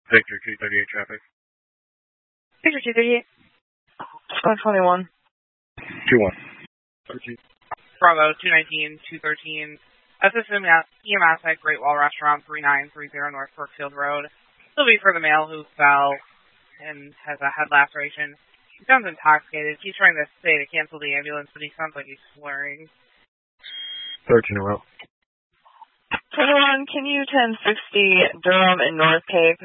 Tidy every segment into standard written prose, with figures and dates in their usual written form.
Victor 238 traffic. Victor 238. Squad 21. 2-1. 13. Bravo 219, 213. Assistant EMS at Great Wall Restaurant 3930 North Brookfield Road. This will be for the male who fell and has a head laceration. He sounds intoxicated. He's trying to say to cancel the ambulance, but he sounds like he's slurring. 13 in a row. 21, can you 1060 Durham and North Cape?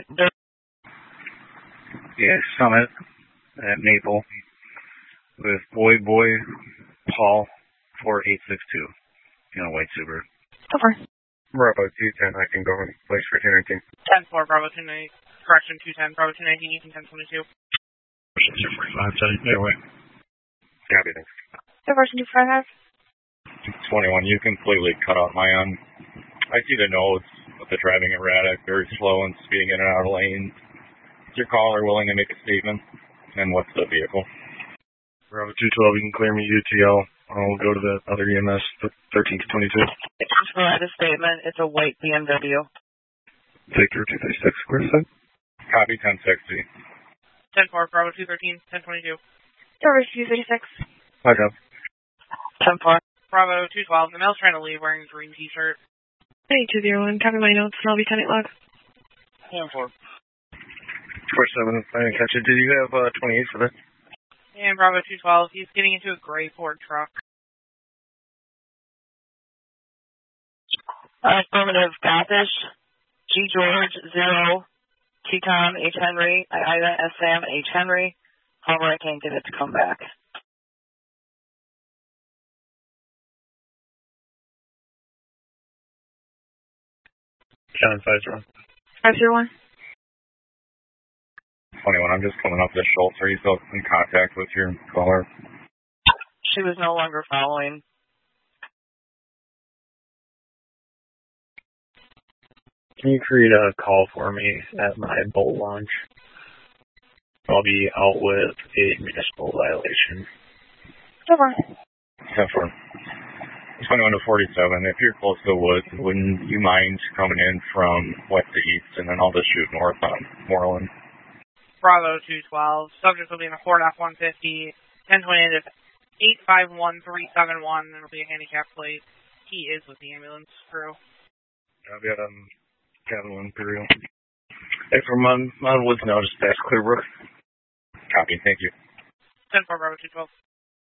Yeah, Summit at Maple with Boy Paul 4862 in a white Subaru. Over. Bravo 210, I can go in place for 1019. 10-4, Bravo 219, correction 210, Bravo 219, Eaton 1022. 45, airway. Copy, thanks. Diversion 255. 21, you completely cut off my end. I see the notes of the driving erratic, very slow and speeding in and out of lanes. Is your caller willing to make a statement? And what's the vehicle? Bravo 212, you can clear me UTL. I'll go to the other EMS, 13 to 22. Just provide a statement. It's a white BMW. Victor 236, square set. Copy 1060. 10-4, Bravo 213, 1022. Diversion 236. Hi, Job. 10-4. Bravo 212, the male's trying to leave wearing a green t-shirt. 201, copy my notes, and I'll be 10-8 log. 10-4. 47, I didn't catch it. Did you have 28 for this? And Bravo 212, he's getting into a gray Ford truck. Affirmative, Gothish, G. George, 0, T-Tom, H. Henry, Ida, S. Sam, H. Henry. However, I can't get it to come back. John 5-0. 501. 21, I'm just coming up the Schultz. Are you still in contact with your caller? She was no longer following. Can you create a call for me at my boat launch? I'll be out with a municipal violation. Over. 10-4. 21 to 47. If you're close to the woods, wouldn't you mind coming in from west to east, and then I'll just shoot north on Moreland? Bravo 212, subject will be in a Ford F-150, 1020 to 851371. There will be a handicap plate. He is with the ambulance crew. I'll be at Cabin Imperial. Hey, from my woods now, just past Clearbrook. Copy, thank you. 10-4, Bravo 212.